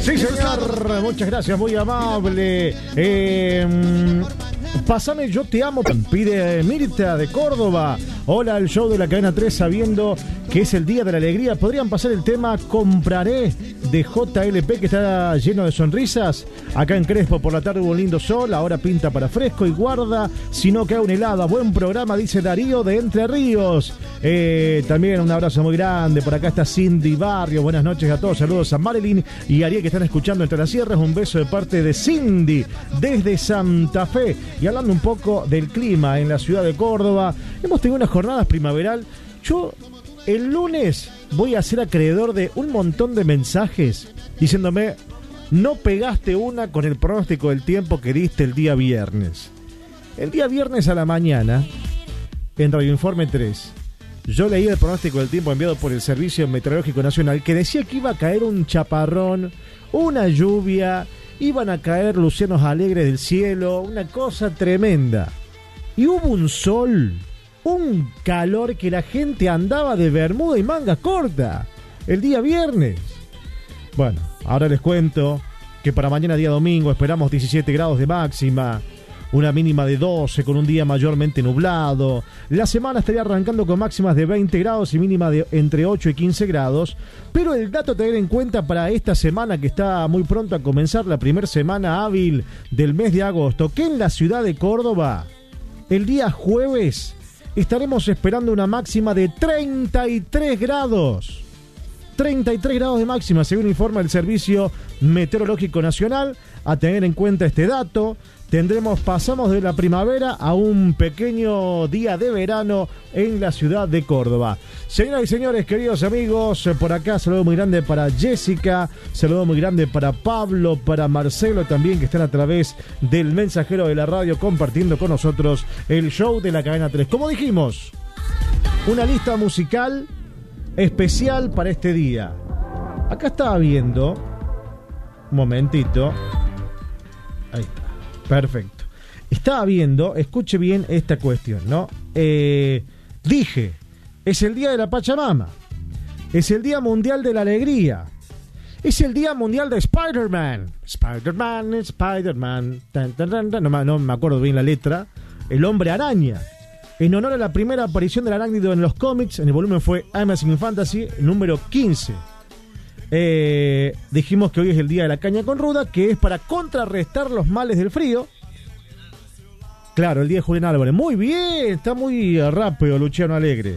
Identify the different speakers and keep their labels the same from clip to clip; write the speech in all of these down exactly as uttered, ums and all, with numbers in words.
Speaker 1: Sí, señor. Muchas gracias, muy amable. Eh, Pásame Yo Te Amo, pide Mirta de Córdoba. Hola, el show de la cadena tres, sabiendo que es el día de la alegría. ¿Podrían pasar el tema Compraré de J L P, que está lleno de sonrisas? Acá en Crespo por la tarde hubo un lindo sol, ahora pinta para fresco y guarda, si no cae un helado. Buen programa, dice Darío de Entre Ríos. Eh, también un abrazo muy grande. Por acá está Cindy Barrio. Buenas noches a todos. Saludos a Marilyn y Ariel que están escuchando Entre las Sierras. Un beso de parte de Cindy desde Santa Fe. Y hablando un poco del clima en la ciudad de Córdoba, hemos tenido unas jornadas primaveral. Yo el lunes voy a ser acreedor de un montón de mensajes diciéndome: no pegaste una con el pronóstico del tiempo que diste el día viernes. El día viernes a la mañana, en Radio Informe tres, yo leí el pronóstico del tiempo enviado por el Servicio Meteorológico Nacional, que decía que iba a caer un chaparrón, una lluvia, iban a caer lucianos alegres del cielo, una cosa tremenda. Y hubo un sol, un calor que la gente andaba de bermuda y manga corta el día viernes. Bueno, ahora les cuento que para mañana día domingo esperamos diecisiete grados de máxima, una mínima de doce con un día mayormente nublado. La semana estaría arrancando con máximas de veinte grados y mínima de entre ocho y quince grados. Pero el dato a tener en cuenta para esta semana, que está muy pronto a comenzar, la primera semana hábil del mes de agosto, que en la ciudad de Córdoba, el día jueves, estaremos esperando una máxima de treinta y tres grados. treinta y tres grados de máxima, según informa el Servicio Meteorológico Nacional. A tener en cuenta este dato, tendremos, pasamos de la primavera a un pequeño día de verano en la ciudad de Córdoba. Señoras y señores, queridos amigos, por acá saludo muy grande para Jessica, saludo muy grande para Pablo, para Marcelo también, que están a través del mensajero de la radio compartiendo con nosotros el show de la cadena tres. Como dijimos, una lista musical especial para este día. Acá estaba viendo, un momentito, ahí está. Perfecto. Estaba viendo, escuche bien esta cuestión, ¿no? Eh, dije, es el día de la Pachamama, es el día mundial de la alegría, es el día mundial de Spider-Man. Spider-Man, Spider-Man, tan, tan, tan, tan. No, no me acuerdo bien la letra. El hombre araña. En honor a la primera aparición del arácnido en los cómics, en el volumen fue Amazing Fantasy, número quince. Eh, dijimos que hoy es el día de la caña con ruda, que es para contrarrestar los males del frío. Claro, el día de Julián Álvarez. Muy bien, está muy rápido Luciano Alegre.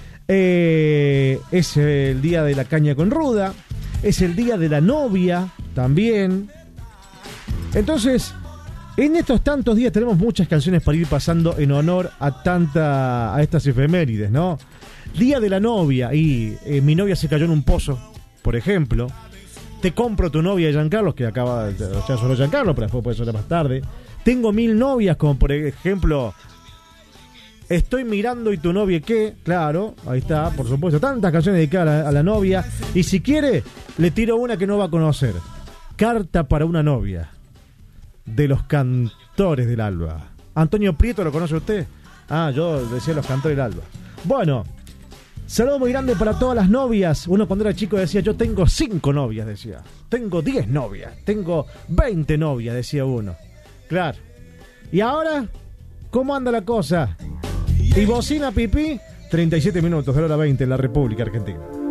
Speaker 1: Eh, es el día de la caña con ruda. Es el día de la novia también. Entonces, en estos tantos días tenemos muchas canciones para ir pasando en honor a tanta, a estas efemérides, ¿no? Día de la novia, y eh, mi novia se cayó en un pozo, por ejemplo. Te compro tu novia de Giancarlo, que acaba de ya solo Giancarlo, pero después puede ser más tarde. Tengo mil novias, como por ejemplo Estoy mirando y tu novia qué. Claro, ahí está, por supuesto. Tantas canciones dedicadas a la, a la novia. Y si quiere, le tiro una que no va a conocer. Carta para una novia, de los Cantores del Alba. Antonio Prieto, ¿lo conoce usted? Ah, yo decía Los Cantores del Alba. Bueno, saludo muy grande para todas las novias. Uno cuando era chico decía, yo tengo cinco novias, decía. Tengo diez novias. Tengo veinte novias, decía uno. Claro. Y ahora, ¿cómo anda la cosa? Y bocina pipí, treinta y siete minutos de la hora veinte en la República Argentina.